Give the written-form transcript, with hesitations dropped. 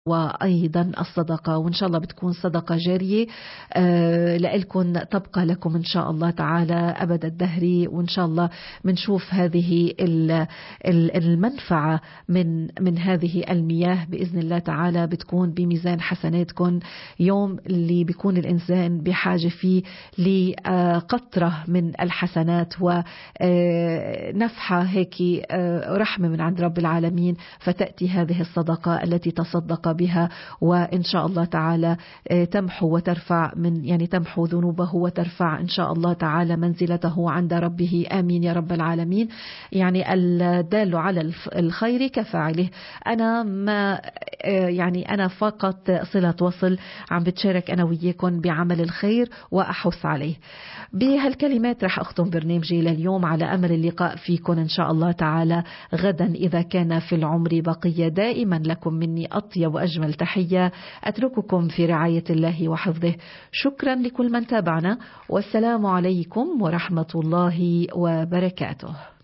وأيضا الصدقة، وإن شاء الله بتكون صدقة جارية لإلكم، تبقى لكم إن شاء الله تعالى أبد الدهر. وإن شاء الله بنشوف هذه المنفعة من هذه المياه بإذن الله تعالى، بتكون بميزان حسناتكم يوم اللي بيكون الإنسان بحاجة فيه لقطرة من الحسنات ونفحة هيك رحمة من عند رب العالمين، فتأتي هذه الصدقة التي تصدق بها، وإن شاء الله تعالى تمحو وترفع تمحو ذنوبه وترفع إن شاء الله تعالى منزلته عند ربه. آمين يا رب العالمين. الدال على الخير كفاعله. أنا فقط صلة وصل، عم بتشارك أنا وياكم بعمل الخير وأحث عليه. بهالكلمات رح أختم برنامجي لليوم، على أمل اللقاء فيكم إن شاء الله تعالى غدا إذا كان في العمر بقية. دائما لكم مني أطيب وأجمل تحية، أترككم في رعاية الله وحفظه. شكرا لكل من تابعنا، والسلام عليكم ورحمة الله وبركاته.